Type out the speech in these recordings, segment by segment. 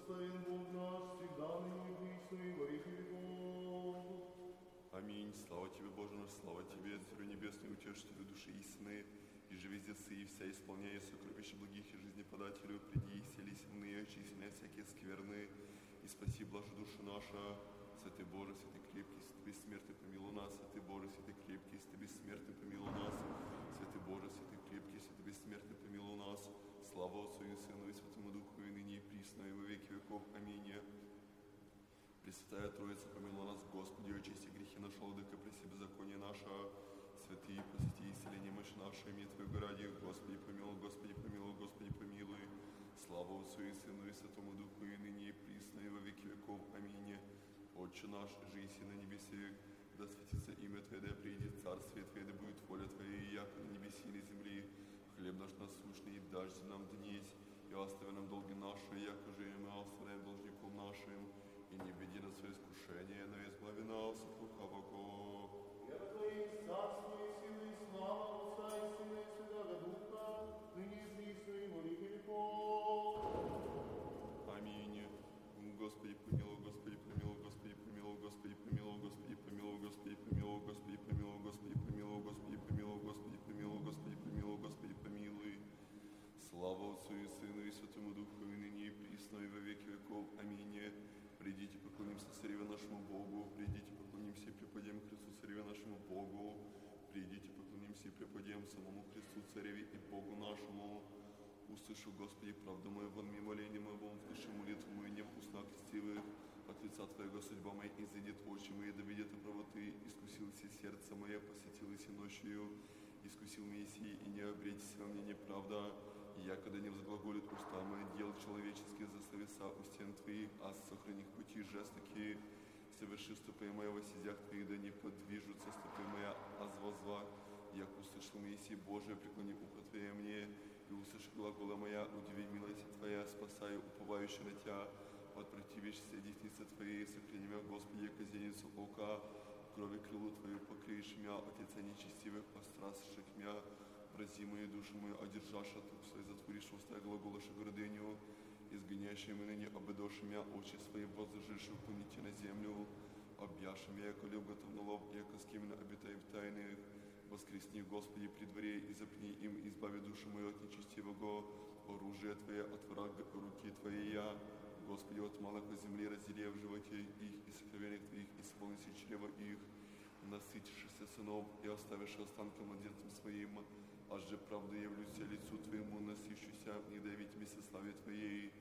Благословен Бог наш, всегда ныне и присно и во веки веков. Аминь. Слава Тебе, Боже наш, слава Тебе, Царю Небесный, утешителю души истины, и же везде и вся исполняя сокровища благих и жизнеподателю, приди и селись мные, очистные всякие скверны, и спаси, блажи душу наша. Святый Боже, святый крепкий, святый бессмертный, помилуй нас. Святый Боже, святый крепкий, святый бессмертный, помилуй нас. Святый Боже, святый крепкий, святый бессмертный, помилуй нас. Слава Отцу и Сыну и Святому Духу, и ныне и присно, и во веки веков. Аминь. Пресвятая Троица, помилуй нас, Господи, очисти грехи наши, владыка, преси беззаконие наше. Святые, посети исцеление мощь нашей, имя Твоего ради. Господи, помилуй, Господи, помилуй, Господи, помилуй. Слава Отцу и Сыну и Святому Духу, и ныне и присно, и во веки веков. Аминь. Отче наш, жиси на небесе, да светится имя Твое, да придет царствие Твое, да будет воля Твоя, и яко на небеси и на земли. Хлеб наш насущный дашь нам днесь, и остави нам долги наши, яко же и мы оставляем должником нашим, и не введи нас в искушение, но избави нас от лукавого. Вера Твоя, царство и сила и слава Отца и Сына и Святого Духа, ныне и присно и во веки веков. Аминь. Господи, помилуй, Господи, помилуй, Господи, помилуй, Господи, помилуй, Господи, помилуй, Господи, помилуй, Господи, помилуй, Господи, помилуй, Господи, помилуй, Господи, помилуй, Господи, помилуй, Господи, помилуй. Слава Отцу и Сыну и Святому Духу, и ныне и присно, и во веки веков. Аминь. Придите, поклонимся Цареве нашему Богу, придите, поклонимся и преподем Христу Цареве нашему Богу, придите, поклонимся и преподем самому Христу Цареве и Богу нашему. Услышу, Господи, правду мою, вон мне моление моего, услыши молитву мою, не в устах крестивых, от лица Твоего судьба моя изыдет очи мои, да видят правоты, искусилось и сердце мое, посетилось и ночью, искусил Мессии, и не обретись во мне неправда, и я, когда не взглаголит уста мои, дел человеческие за словеса у стен Твоих, а сохрани пути жестоки, соверши ступы моя во сидях Твоих, да не подвижутся ступы моя, аз возва. Як услышал Мессии Божие, преклони ухо Твое мне, и услыши глагола моя, удиви милость Твоя, спасай уповающий на Тебя, отпротивишься десницы Твоей, сохрани меня, Господи, яко зеницу ока, крови крылу Твою покрыешь меня, от лица нечестивых пострашишь меня, врази мою душу мою, одержашь от рук своих, затворишь уста глаголаши гордыню, изгоняющий мы ныне обедоши меня, очи свои возложишь, уклоните на землю, объяши меня, яко люб готов на лов, яко с кем обитаем в тайных. Воскресни, Господи, при дворе, и запни им, избави душу мою от нечестивого, оружие Твое, от врага руки Твоей я. Господи, от малых по земле раздели в животе их, и сокровенных Твоих, исполнися чрева их, насытившихся сынов, и оставишь останки младенцам своим, аж же правду явлюся лицу Твоему, насыщуся, не давить вместе славе Твоей.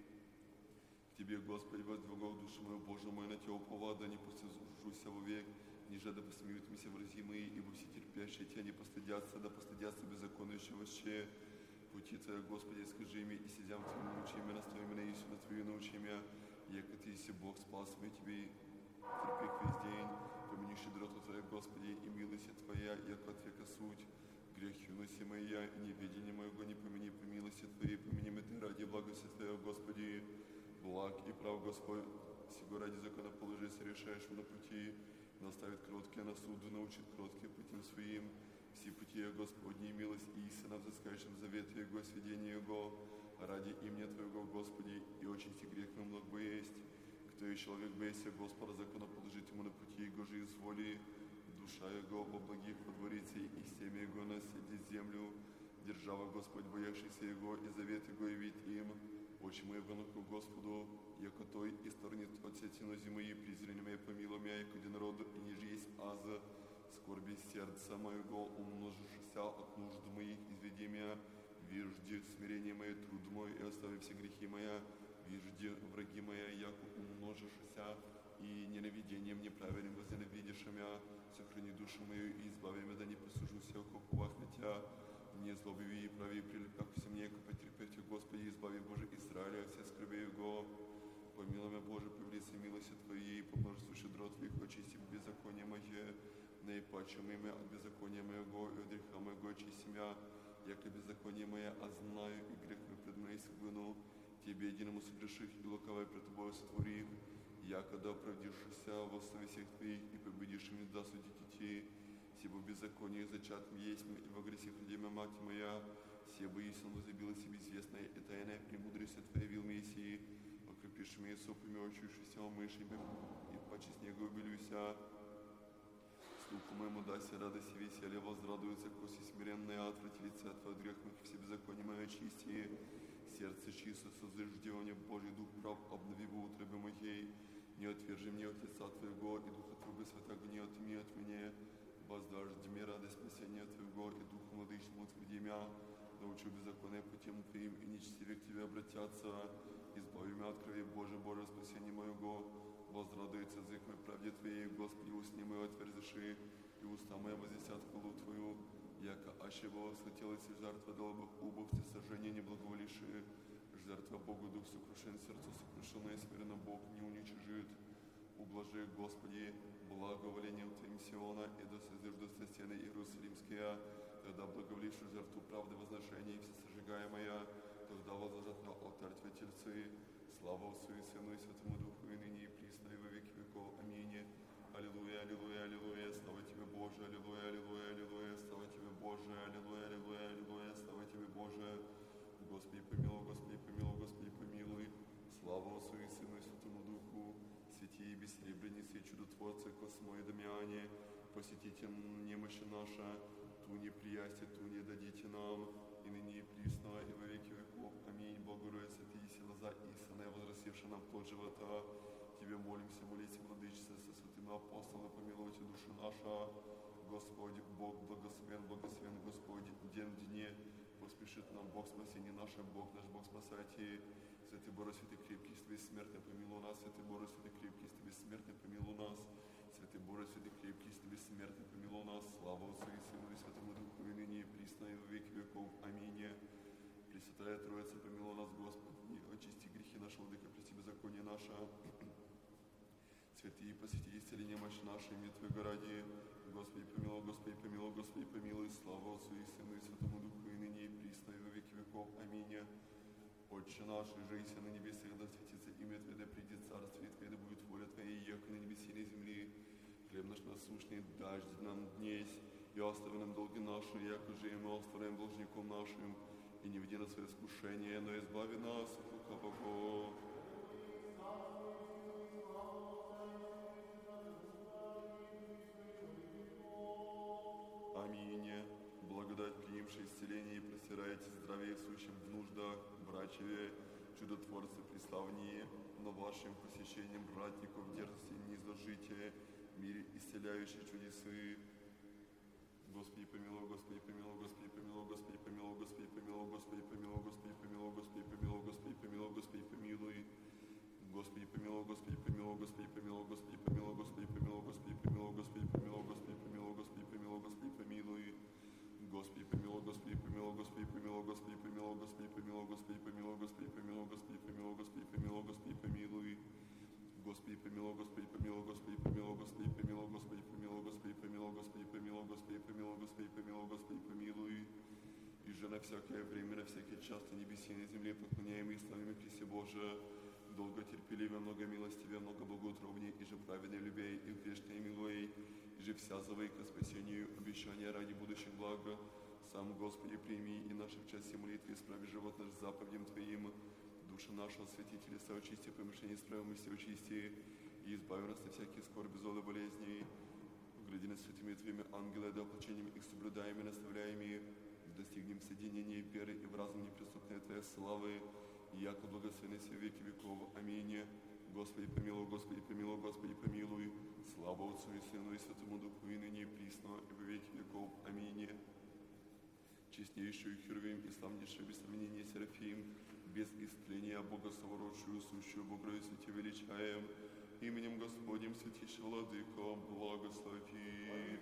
К Тебе, Господи, воздвигал душу мою, Боже мой, на Тебя упова, да не постыжуся вовек, ниже да посмеют меня врази мои, ибо все терпящие Тебя не постыдятся, да постыдятся беззаконующие вообще. Пути Твоя, Господи, скажи мне, и сидям в Твоем научи меня, настой меня, Иисус, на Твою научи меня, яко Ты, если Бог спас меня Тебе, терпи весь день, помяни щедроту Твою, Господи, и милость Твоя, яко от века суть. Грех юности моя, и неведение моего не помяни по милости Твоей, помяни меня Ты ради благости Твоего, Господи. Благ и прав Господь, сего ради закона положи, сорешаешь на пути, наставит кроткие на суд, научит кроткие путем своим. Все пути Господни, милость и истина, взыскающим завет Его, сведение Его, ради имени Твоего, Господи, и очисти грех мой много есть. Кто и человек боится Господа, закона положить ему на пути Его же изволи, душа Его во благих подворится, и семя Его наследит землю, держава Господь, боявшийся Его, и завет Его явит им. Очи мои внуку Господу, яко Той и сторонит от сетину зимы, и презрение мое помилуй меня, яко один род, и ниже есть аза, скорби сердца моего, умножившися от нужд моих, изведи меня, вижди смирение мое, труд мой, и остави все грехи моя, вижди враги моя, яко умножившися, и ненавидением неправильным возненавидишь меня, сохрани душу мою, и избави меня, да не посужуся, окопувах на Тебя. Не злобиви и прави, прилепяхся мне, яко потерпеть, Господи, избави, Боже, Израиля, все скорби Его. Помилуй меня, Боже, по велице милости Твоей, по множеству щедрот Твоих, очисти беззаконие мое, наипаче имя от беззакония моего, и от греха моего очисти меня, яко беззаконие мое, а знаю, и грех мой пред моей согну, Тебе единому согреших, и лукавой пред Тобою сотворив, яко да оправдишься во совестях Твоих, и победишь ими да судить идти. Сибо беззаконие зачатым есть мы, и во грехе худемя мать моя, сибо истину забила себе известная и тайная премудрость Твоя вил Мессии, окрепишь Душами и соплями очущийся умышими, и паче снега убелюся. Слуху моему даси радость и веселье, возрадуются коси смиренные, отврати лица Твое грех моих, все беззаконие мое очисти. Сердце чисто созаждение, Божий Дух прав, обнови во утробе моей. Не отвержи мне от лица Твоего, и Духа Твоего святого не отыми от меня. Воздажди мне радость спасения Твоего, и Духу владычному утверди меня. Научу беззаконие путем Твоим, и нечестивые к Тебе обратятся. Избави меня от крови Божия, Божие спасение моего. Возрадуется язык мой правде Твоей, Господи, усни мои отверзиши, и уста мои вознесят хвалу Твою. Яко аще Бога схотелось, и жертва дала бы убов, все сожжения не благоволиши. Жертва Богу дух сокрушен, сердце сокрушенное, смиренно Бог не уничижит. Ублажи, Господи, благоволением Твоим Сиона, и да созиждутся стены Иерусалимские. Тогда благоволишь жертву правды возношения и всесожигаемая. Тогда возложат на алтарь Твои тельцы. Слава Отцу и Сыну и Святому Духу, и ныне и присно, и во веки веков. Аминь. Аллилуйя, аллилуйя, аллилуйя, слава Тебе, Боже, аллилуйя, аллилуйя, аллилуйя, слава Тебе, Боже, аллилуйя, аллилуйя, аллилуйя, слава Тебе, Боже. Господи, помилуй, Господи, помилуй, Господи, помилуй. Слава Отцу и Сыну и Святому Духу. Святые и бессребреницы, чудотворцы, космо и дамяне, посетите немощи наша, ту неприясти, ту не дадите нам, и ныне и присно, и во веки веков. Аминь. Благородие святые сила за истинное, возрастившее нам плод живота. Тебе молимся, молите, владычица, со святыми апостолами, помилуйте души наша. Господи, Бог благословен, благословен Господь, день в дне. Поспешит нам Бог спасение наше, Бог наш, Бог спасайте. Святый Боже, святый крепкий, бессмертный, помилуй нас. Святый Боже, святый крепкий, бессмертный, помилуй нас. Святый Боже, святый крепкий, бессмертный, помилуй нас. Слава Отцу и Сыну и Святому Духу, и ныне и присно, и во веки веков. Аминь. Пресвятая Троица, помилуй нас, Господи, очисти грехи наши, владыка, прости беззаконие наше. Святые, посети исцеление мощь нашей, имя Твоего ради. Господи, помилуй, Господи, помилуй, Господи, помилуй. Слава Отцу и Сыну и Святому Духу, и ныне и присно, и во веки веков. Аминь. Отче наш, жийся на небесах, да светится имя Твое, да придет царствие Твое, да будет воля Твоя, яко на небесе и на земли. Хлеб наш насущный дашь нам днесь, и остави нам долги наши, яко же и мы оставляем должником нашим. И не веди нас в свое искушение, но избави нас от лукавого. Аминь. Благодать, приимшее исцеление, и простирайте здравие сущим в нуждах, брачеве, чудотворцы преславнее, но вашим посещением братников дерзости не изложите, мире исцеляющие чудесы. Господи, помилуй, Господи, помилуй, Господи, помилуй, Господи, помилуй, Господи, помилуй, Господи, помилуй, Господи, помилуй, Господи, помилуй, Господи, помилуй, Господи, помилуй. Господи, помилуй, Господи, помилуй, Господи, помилуй, Господи, помилуй, Господи, помилуй, Господи, помилуй, Господи, помилуй, Господи, помилуй, Господи, помилуй, Господи, помилуй. Господи, помилуй, Господи, помилуй, Господи, помилуй, Господи, помилуй, Господи, помилуй, Господи, помилуй, Господи, помилуй, Господи, помилуй, Господи, помилуй, Господи, помилуй. Господи, помилуй, Господи, помилуй, Господи, помилуй, Господи, помилуй, Господи, помилуй, Господи, помилуй, Господи, помилуй, Господи, помилуй, Господи, помилуй, Господи, помилуй. И же на всякое время, на всякий час на небесе и на земле поклоняем и славим Христе Боже, долго терпеливее, много милостивее, много благоутробнее, и же праведнее любей, и грешнее милой, и же вся зовей ко спасению, обещания ради будущих блага. Сам, Господи, прими и наши в части молитвы, исправи живот наш заповедям Твоим. Душа наша, освети телеса, очисти, помышления справимости, очисти, и избави нас от всяких скорби, зло и болезней. Угради нас святыми Твоими ангелы, да оплачением их соблюдаем и наставляем их, достигнем соединения веры и в разум неприступной Твоей славы, и яко благословенный все веки веков. Аминь. Господи, помилуй, Господи, помилуй, Господи, помилуй. Слава Отцу и Сыну и Святому Духу, и ныне и присно, и во веки веков. Аминь. Честнейшую Херувим и славнейшую без сравнения Серафим, без истления Бога совородшую, сущую Богородицу Тебе величаем, именем Господним святейший Владыко, благослови.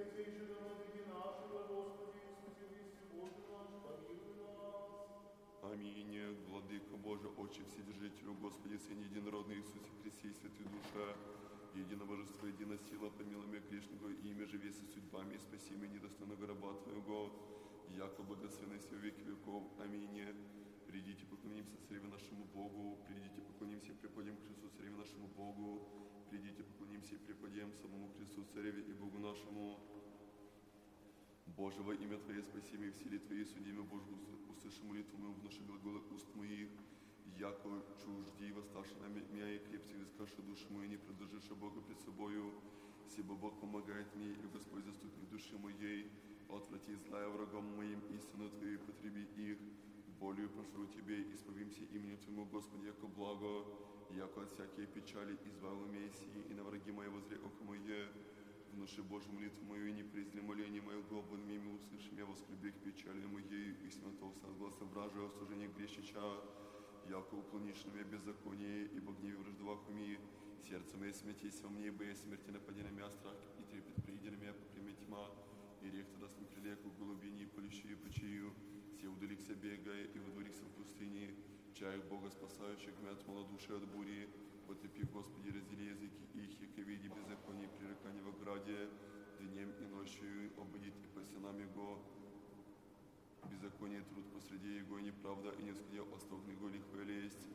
Аминь. Владыка Божий, Отче Вседержителю, Господи, Сын Единородный Иисусе Христе и Святой Душа, едино Божество, едино сила, помилуй меня грешного, и имя живи со судьбами, и спаси меня недостойного раба Твоего, яко благословенный все веки веков. Аминь. Придите, поклонимся Цареве нашему Богу, придите, поклонимся и преподем Христу Цареве нашему Богу, придите, поклонимся и преподем самому Христу Цареве и Богу нашему. Боже, во имя Твое спаси меня, в силе Твоей судимы, Боже, услыши молитву мою, внуши глаголы уст моих, яко чужди восставши на меня и крепче искаши душу мою, не предложишь Бога пред собою, сибо Бог помогает мне, и Господь заступник души моей, отврати злая врагом моим, истину Твою потреби их, болью прошу Тебе, исповимся именем Твоему, Господи, яко благо, яко от всякие печали избавил меня сии, и на враги мои возре око мое, внуши Божию молитву мою, и не презри моление мое, глобан мими услыши меня, воскреби к печали моей, и смятался от гласа вражия, осуждение грешича, яко уклонишь на меня беззаконие, ибо гневе враждовах уми, сердце мое смятись во мне, ибо я смерти напади на меня страх, и трепет прииди на меня, поприми тьма, и рек тогда с неприлеку голубини, и полищу, и почию, все удалихся бегая, и выдворихся в пустыне, чаях Бога спасающих, мят малодушие от бури, потопи, Господи, раздели языки их, яко види беззаконие, пререкание в ограде, днем и ночью обойдите по стенам Его, беззаконие труд посреди Его, неправда, и не сходя остов Него лихо лесть.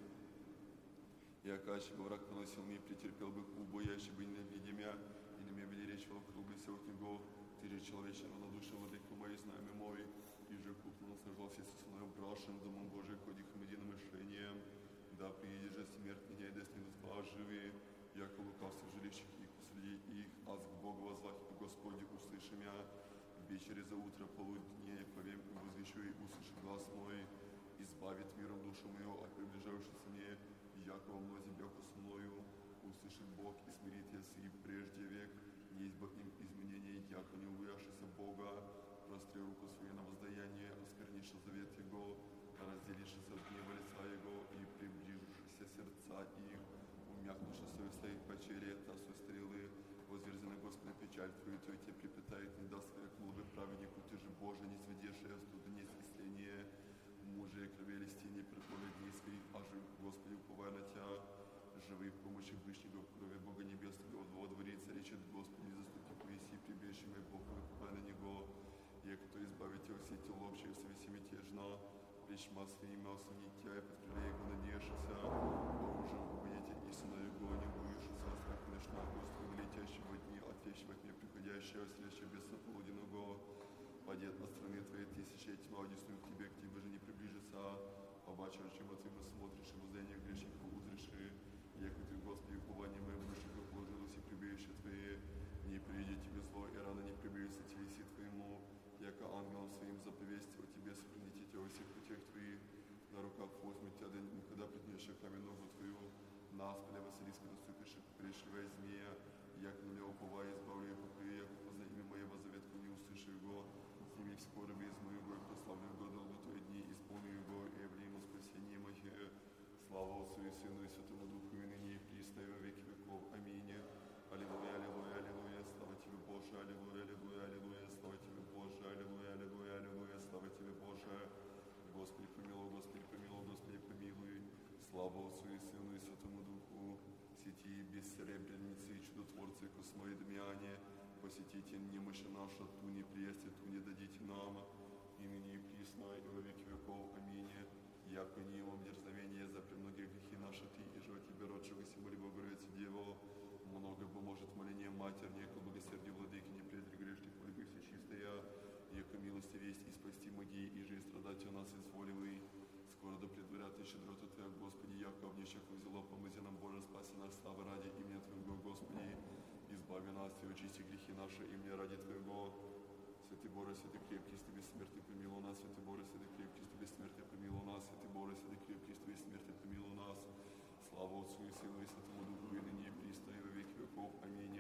Яко ачего враг поносил мне, претерпел бы убоящий бы ненавидя меня, и на меня бы не речь округлися от Него, Ты же человече равнодушен, владыка мой, знамя мой, и же купно наслаждался со мной украшен, домом Божий, ходихом единым решением, да приедешь же смерть меня, и да снидут живые, яко лукавцы в жилищах их посреди их, аз к Богу возвах, и Господи, услыши меня, вечере за утро полудня, повем и возвещу, и услыши глаз мой, избавит миром душу мою, от приближающейся мне, яко во мнозе бяко со мною, услышит Бог и смирит ясы прежде век, не избав им изменений, яко не увяшися Бога, простри руку свою на воздаяние, осквернишь завет Его, разделишься от гнева лица Его и приближишься сердца их, умякнувши совестя их печери, та со стрелы, возверзи на Господа печаль Твою, Твой тебе припитает, не даст своей клубы праведнику, Ты же Боже, не сведешь я студу, не исцеление, мужи и крови листини, предполе дней своих, аж Господи, уповая на Тя, живые в помощи Вышнего, в крови Бога Небесного, во дворице речет Господи, заступи Моисей, прибежище мое, Бог, уповая на Него, яко то избавит Тебя все тело общее, совести мятежно, плечма своими осунить Тя, и подкрыли Его надеешься, оружием убедите истину Его, не боишься, страх ночна, Господи, летящего дни, отвечивать мне приходящего, следящего беса полуденного, падет от страны Твоей тысячи, тьма одесную к Тебе же не приближится, побачив, чем от Тебя смотришь, и воздание грешников узреши, яко Ты, Господи, упование мое вышего положилось и прибежище Твое, не придет Тебе зло, и рано не приблизится телеси Твоему, яко ангелом своим заповести о Тебе сохраните Тебя во всех путях Твоих, на руках возьмет Тебя, да никогда преднешь камень ногу Твою, на аспеля Василиска наступишь, пришивая змея, яко на меня уповая, избавлю и покрою, яко позна имя Мое возаветку не услышу Его, сними в скорби из моего и прославлю Его долго Твои дни, исполню Его и явлю Ему спасение Мое. Слава Отцу и Сыну и Святому Духу, и ныне и присно, и во веки веков. Аминь. Аллилуйя, аллилуйя, аллилуйя, слава Тебе, Боже, аллилуйя, аллилуйя, аллилуйя, слава Тебе, Боже, аллилуйя, аллилуйя, аллилуйя, слава Тебе, Боже. Господи, помилуй, Господи, помилуй, Господи, помилуй. Слава Отцу и Сыну и Святому Духу, сети бессеребреницы и чудотворцы космои Дмяне, посетите немощи наша, ту не престе, ту не дадите нам, и ныне и присно, и во веки веков. Аминь. Яко не имам дерзновения за премногие грехи наши, Ты, и живо Тебе, родшего Симоли Богородицы Деву, много поможет моление Матерь, яко благосердие Владыки, не предри грешных, полюби все чистая, яко милости весть и спасти моги, и же и страдать у нас изволивый. Скоро да предварят и щедроту Твоя, Господи, яко обнищах взяло, помози нам, Боже, спаси нас, слава ради имени Твоего, Господи, избави нас, и очисти грехи наши, имени ради Твоего. Святый Боже, святый крепкий, с Ты бессмертный, помилуй нас, святый Боже, святый крепкий, с Ты бессмертный, помилуй нас, святый Боже, святый крепкий, с Ты бессмертный, помилуй нас. Слава Отцу и Сыну и Святому Духу, и ныне и присно, и во веки веков. Аминь.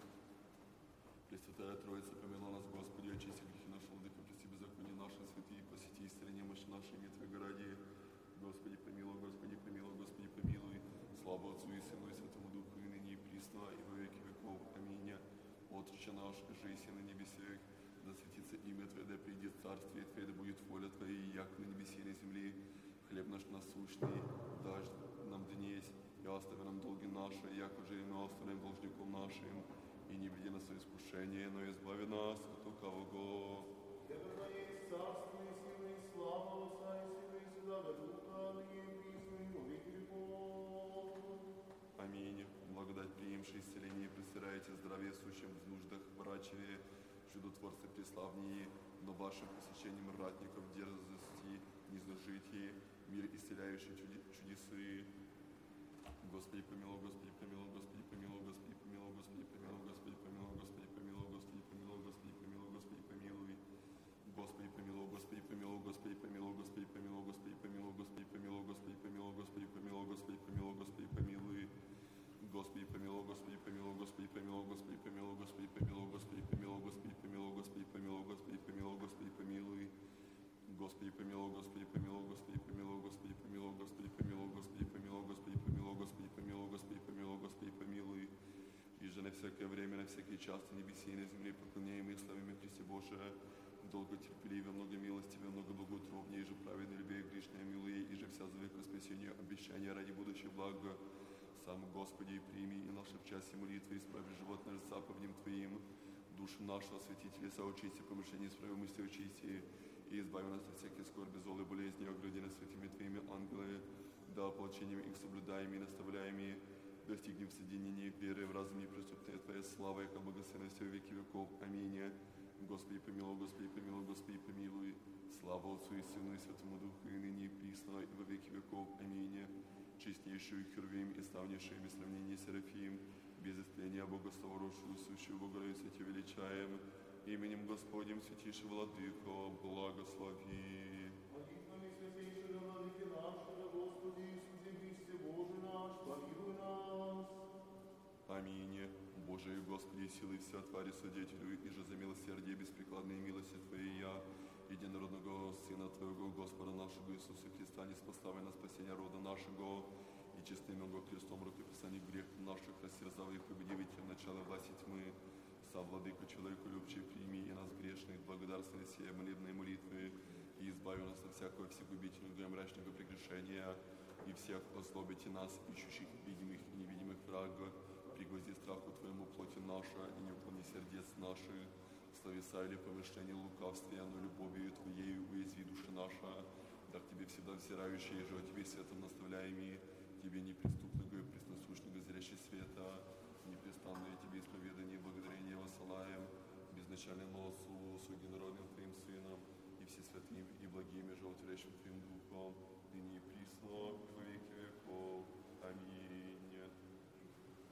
Пресвятая Троица, помилуй нас, Господи, очисти грехи наши, владыка, прости беззаконие наши, святые, посети исцели немощи наши, имя Твоего ради. Господи, помилуй, Господи, помилуй, Господи, помилуй. Слава Отцу и Сыну и Святому Духу, и ныне и присно, и во веки веков. Аминь. Отче наш, жиси на небесех, да светится имя Твое, да придет царствие Твое, да будет воля Твоя, як на небесе и на земле. Хлеб наш насущный, дашь нам днесь, и остави нам долги наши, як уже и мы оставляем должником нашим, и не веди нас в искушение, но избави нас от лукавого. Тебе есть царство и сила и слава Отца и Сына и Святого Духа, ныне и присно, и во веки веков. Аминь. Благодать приимши исцеление, присырайте здравие сущим в нуждах, врачеве, чудотворцы преславнее, но вашим посещением ратников дерзости не зажитие, мир исцеляющий чудесы, Господи, помилуй, Господи, помилуй, Господи, помилуй, Господи, помилуй, Господи, помилуй, Господи, помилуй, Господи, помилуй, Господи, помилуй, Господи, помилуй, Господи, помилуй. Господи, помилуй, Господи, помилуй, Господи, помилуй, Господи, помилуй, Господи, помилуй, Господи, помилуй, Господи, помилуй, Господи, помилуй, Господи, помилуй, Господи, помилуй. Господи, помилуй, Господи, помилуй, Господи, помилуй, Господи, помилуй, Господи, помилуй, Господи, помилуй, Господи, помилуй, Господи, помилуй, Господи, помилуй, Господи, помилуй. Господи, помилуй, Господи, помилуй, Господи, помилуй, Господи, помилуй, Господи, помилуй, Господи, помилуй, Господи, помилуй, Господи, помилуй, Господи, помилуй, Господи, помилуй. И же на всякое время, на всякий час, на небесе и на земле, поклоняем и славим Христе Боже, долго терпеливо, много милостивее, много благоутробнее, и же праведно любя и грешное милые, и же вся за век спасения обещания ради будущего блага. Сам, Господи, и прими и наше в часе молитвы, исправи живот наш заповедям Твоим, душу нашу осветители, соочисти, помышления справимости очисти, и избави нас от всякой скорби, злой болезни, огради нас святыми Твоими ангелы, да ополчением их соблюдаем и наставляем, достигнем в соединении веры в разуме и преступной Твоей славы, как благословенности во веки веков. Аминь. Господи, помилуй, Господи, помилуй, Господи, помилуй. Слава Отцу и Сыну и Святому Духу, и ныне и присно, и во веки веков. Аминь. Чистейшую Херувим и славнейшую без сравнения Серафим, без истления Богословорожшую, сущую Богородицу Тебя величаем, именем Господним святейшего Владыко, благослови. Молитвами святейшего Владыки нашего, Господи Иисусе Христе Боже наш, помилуй нас. Аминь. Божие Господи, силы вся твари свидетелю, и же за милосердие беспрекладные милости Твоей я, единородного Сына Твоего, Господа нашего Иисуса Христа, неспоставлен на спасение рода нашего, и честным Его крестом рукописаний грех наших, растерзав их, победив их в начало власти тьмы, сам Владыка человеку любче, прими и нас грешных, благодарственные сие молебные молитвы, и избави нас от всякого всегубительного и мрачного прегрешения, и всех озлобите нас, ищущих видимых и невидимых врага, пригвозди страху Твоему плоти наша, и не уклони сердец наших, словеса или помышления лукавствия, но любовью Твоею уязви души наша, да к Тебе всегда взирающие, же о Тебе светом наставляемые, Тебе неприступного и пресносущного зрящий света, непрестанное Тебе исповедание и благодарение высылаем, безначальному Отцу, с единородным Твоим Сыном, и все святым и благим и животворящим Твоим Духом, ныне и присно, и во